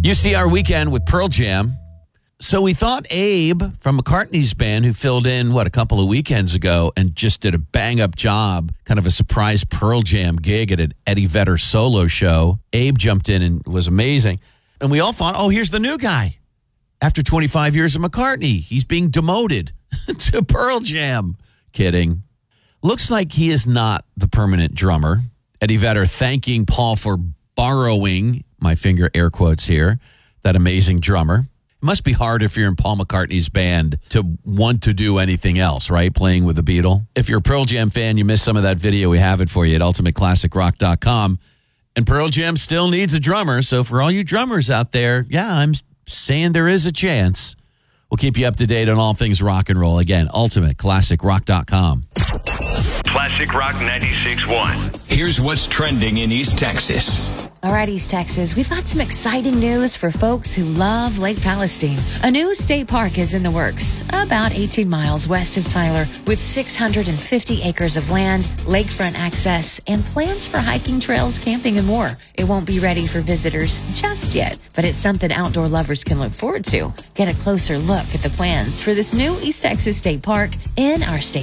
UCR weekend with Pearl Jam. So we thought Abe from McCartney's band, who filled in, a couple of weekends ago and just did a bang-up job, kind of a surprise Pearl Jam gig at an Eddie Vedder solo show. Abe jumped in and was amazing. And we all thought, here's the new guy. After 25 years of McCartney, he's being demoted to Pearl Jam. Kidding. Looks like he is not the permanent drummer. Eddie Vedder thanking Paul for borrowing, my finger air quotes here, that amazing drummer. It must be hard if you're in Paul McCartney's band to want to do anything else, right? Playing with the Beatle. If you're a Pearl Jam fan, you missed some of that video. We have it for you at ultimateclassicrock.com. And Pearl Jam still needs a drummer. So for all you drummers out there, I'm saying there is a chance. We'll keep you up to date on all things rock and roll. Again, ultimateclassicrock.com. Classic Rock 96.1. Here's what's trending in East Texas. All right, East Texas, we've got some exciting news for folks who love Lake Palestine. A new state park is in the works, about 18 miles west of Tyler, with 650 acres of land, lakefront access, and plans for hiking trails, camping, and more. It won't be ready for visitors just yet, but it's something outdoor lovers can look forward to. Get a closer look at the plans for this new East Texas State Park in our state.